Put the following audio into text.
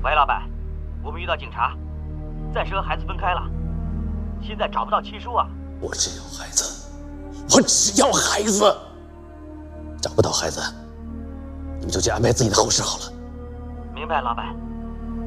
喂，老板，我们遇到警察，暂时和孩子分开了，现在找不到亲叔啊。 我只要孩子，我只要孩子。找不到孩子，你们就去安排自己的后事好了。 明白，老板。